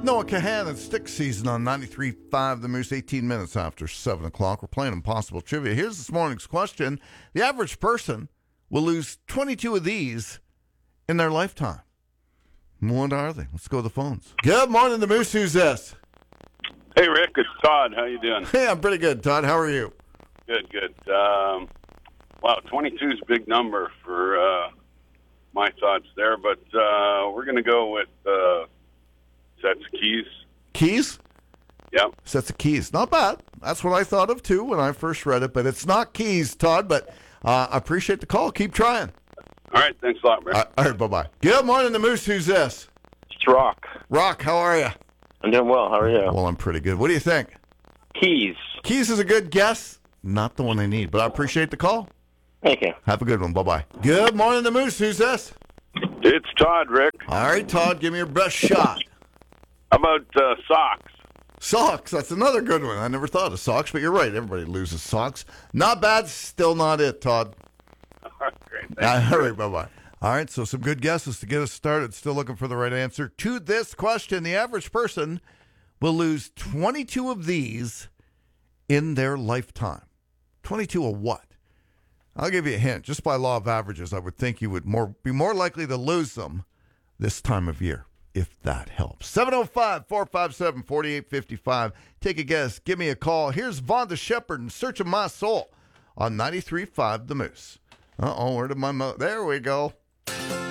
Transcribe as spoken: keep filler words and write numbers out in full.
Noah Kahan and Stick Season on ninety-three point five The Moose, eighteen minutes after seven o'clock. We're playing Impossible Trivia. Here's this morning's question. The average person will lose twenty-two of these in their lifetime. What are they? Let's go to the phones. Good morning, The Moose. Who's this? Hey, Rick. It's Todd. How you doing? Hey, I'm pretty good, Todd. How are you? Good, good. Um, wow, twenty-two is a big number for uh, my thoughts there, but uh, we're going to go with uh, sets of keys. Keys? Yeah. Sets of keys. Not bad. That's what I thought of, too, when I first read it, but it's not keys, Todd, but uh, I appreciate the call. Keep trying. All right. Thanks a lot, Rick. All right, bye-bye. Good morning, The Moose. Who's this? It's Rock. Rock, how are you? I'm doing well. How are you? Well, I'm pretty good. What do you think? Keys. Keys is a good guess. Not the one I need, but I appreciate the call. Thank you. Have a good one. Bye-bye. Good morning, The Moose. Who's this? It's Todd, Rick. All right, Todd, give me your best shot. How about uh, socks? Socks. That's another good one. I never thought of socks, but you're right. Everybody loses socks. Not bad. Still not it, Todd. All right, great. Thanks. All right, bye-bye. All right, so some good guesses to get us started. Still looking for the right answer to this question. The average person will lose twenty-two of these in their lifetime. twenty-two of what? I'll give you a hint. Just by law of averages, I would think you would more be more likely to lose them this time of year, if that helps. seven oh five, four five seven, four eight five five. Take a guess. Give me a call. Here's Vonda Shepard in Search of My Soul on ninety-three point five The Moose. Uh-oh, where did my mo... There we go.